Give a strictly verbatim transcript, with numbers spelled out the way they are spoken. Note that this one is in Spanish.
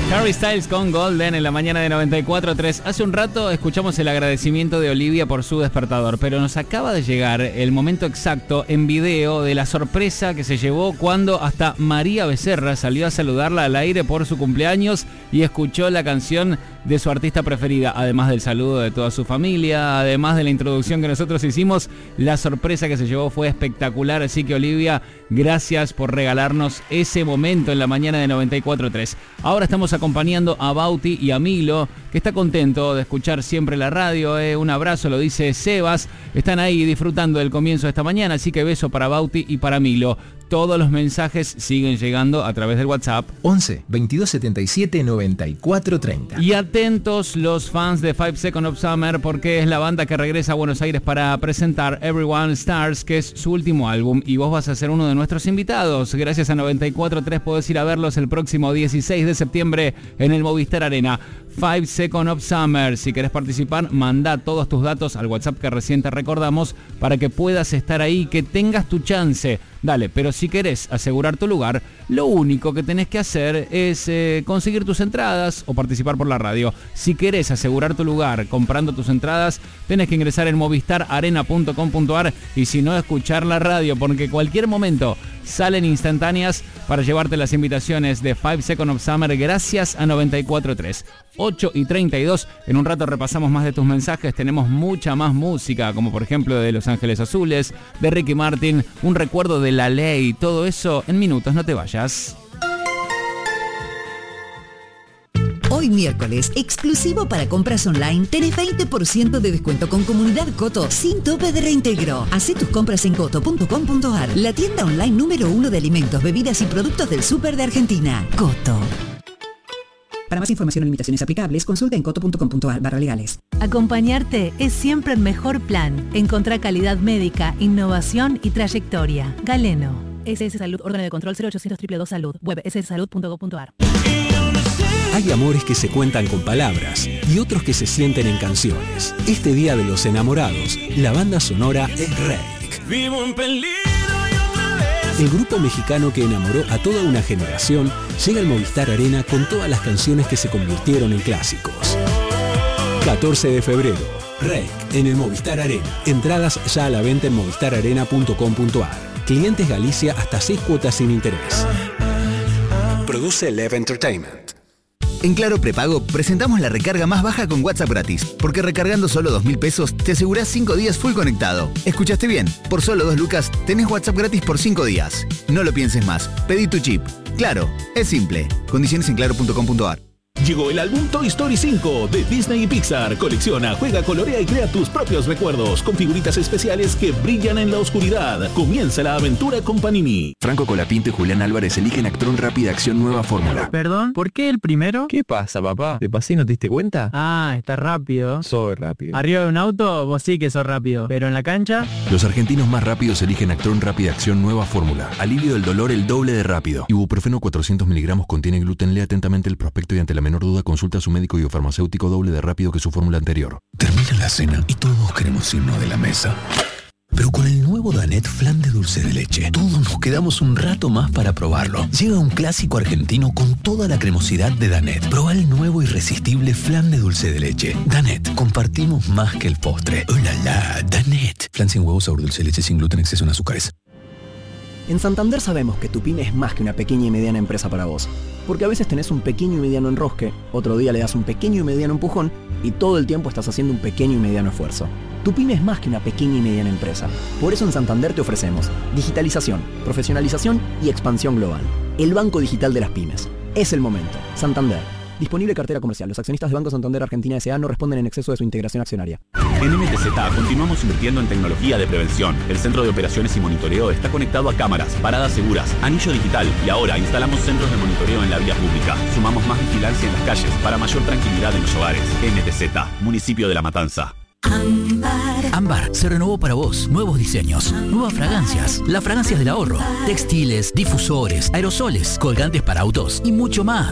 Harry Styles con Golden en la mañana de noventa y cuatro punto tres. Hace un rato escuchamos el agradecimiento de Olivia por su despertador, pero nos acaba de llegar el momento exacto en video de la sorpresa que se llevó cuando hasta María Becerra salió a saludarla al aire por su cumpleaños y escuchó la canción de su artista preferida, además del saludo de toda su familia, además de la introducción que nosotros hicimos. La sorpresa que se llevó fue espectacular, así que Olivia, gracias por regalarnos ese momento en la mañana de noventa y cuatro punto tres. Ahora estamos acompañando a Bauti y a Milo, que está contento de escuchar siempre la radio. Eh. Un abrazo, lo dice Sebas. Están ahí disfrutando del comienzo de esta mañana, así que beso para Bauti y para Milo. Todos los mensajes siguen llegando a través del WhatsApp once, veintidós setenta y siete, noventa y cuatro treinta. Y atentos los fans de Five Seconds of Summer, porque es la banda que regresa a Buenos Aires para presentar Everyone Stars, que es su último álbum, y vos vas a ser uno de nuestros invitados. Gracias a noventa y cuatro punto tres podés ir a verlos el próximo dieciséis de septiembre en el Movistar Arena. Five Seconds of Summer. Si querés participar, mandá todos tus datos al WhatsApp que recién te recordamos para que puedas estar ahí, que tengas tu chance. Dale, pero si querés asegurar tu lugar, lo único que tenés que hacer es eh, conseguir tus entradas o participar por la radio. Si querés asegurar tu lugar comprando tus entradas, tenés que ingresar en movistar arena punto com punto ar y si no, escuchar la radio, porque cualquier momento salen instantáneas para llevarte las invitaciones de Five Seconds of Summer gracias a noventa y cuatro punto tres. ocho y treinta y dos, en un rato repasamos más de tus mensajes, tenemos mucha más música, como por ejemplo de Los Ángeles Azules, de Ricky Martin, un recuerdo de La Ley, todo eso en minutos, no te vayas. Hoy miércoles, exclusivo para compras online, tenés veinte por ciento de descuento con Comunidad Coto sin tope de reintegro. Hacé tus compras en coto punto com punto ar, la tienda online número uno de alimentos, bebidas y productos del súper de Argentina. Coto. Para más información o limitaciones aplicables, consulta en coto punto com punto ar barra legales. Acompañarte es siempre el mejor plan. Encontrá calidad médica, innovación y trayectoria. Galeno. S S Salud, órgano de control cero ochocientos dos dos dos Salud. Web s s salud punto gov punto ar. Hay amores que se cuentan con palabras y otros que se sienten en canciones. Este Día de los Enamorados, la banda sonora es Reik. Vivo en peligro y otra vez. El grupo mexicano que enamoró a toda una generación llega al Movistar Arena con todas las canciones que se convirtieron en clásicos. catorce de febrero, Reik en el Movistar Arena. Entradas ya a la venta en movistar arena punto com punto ar. Clientes Galicia hasta seis cuotas sin interés. Produce Lev Entertainment. En Claro Prepago presentamos la recarga más baja con WhatsApp gratis, porque recargando solo dos mil pesos te asegurás cinco días full conectado. ¿Escuchaste bien? Por solo dos lucas tenés WhatsApp gratis por cinco días. No lo pienses más, pedí tu chip. Claro, es simple. Condiciones en claro punto com punto ar. Llegó el álbum Toy Story cinco de Disney y Pixar. Colecciona, juega, colorea y crea tus propios recuerdos con figuritas especiales que brillan en la oscuridad. Comienza la aventura con Panini. Franco Colapinto y Julián Álvarez eligen Actron Rápida Acción Nueva Fórmula. Perdón, ¿por qué el primero? ¿Qué pasa, papá? ¿De pasé no te diste cuenta? Ah, está rápido. Soy rápido. Arriba de un auto, vos sí que sos rápido. Pero en la cancha... Los argentinos más rápidos eligen Actron Rápida Acción Nueva Fórmula. Alivio del dolor el doble de rápido. Ibuprofeno cuatrocientos miligramos contiene gluten. Lea atentamente el prospecto y ante la menor duda consulta a su médico y o farmacéutico doble de rápido que su fórmula anterior. Termina la cena y todos queremos irnos de la mesa. Pero con el nuevo Danet Flan de dulce de leche, todos nos quedamos un rato más para probarlo. Llega un clásico argentino con toda la cremosidad de Danet. Probá el nuevo irresistible Flan de dulce de leche. Danet, compartimos más que el postre. ¡Oh, la, la! Danet. Flan sin huevos, sabor dulce de leche, sin gluten, exceso en azúcares. En Santander sabemos que tu pyme es más que una pequeña y mediana empresa para vos. Porque a veces tenés un pequeño y mediano enrosque, otro día le das un pequeño y mediano empujón y todo el tiempo estás haciendo un pequeño y mediano esfuerzo. Tu pyme es más que una pequeña y mediana empresa. Por eso en Santander te ofrecemos digitalización, profesionalización y expansión global. El banco digital de las pymes. Es el momento. Santander. Disponible cartera comercial. Los accionistas de Banco Santander Argentina S A no responden en exceso de su integración accionaria. En M T Z continuamos invirtiendo en tecnología de prevención. El Centro de Operaciones y Monitoreo está conectado a cámaras, paradas seguras, anillo digital y ahora instalamos centros de monitoreo en la vía pública. Sumamos más vigilancia en las calles para mayor tranquilidad en los hogares. M T Z, Municipio de La Matanza. Ámbar. Ámbar se renovó para vos. Nuevos diseños, nuevas fragancias, las fragancias del ahorro, textiles, difusores, aerosoles, colgantes para autos y mucho más.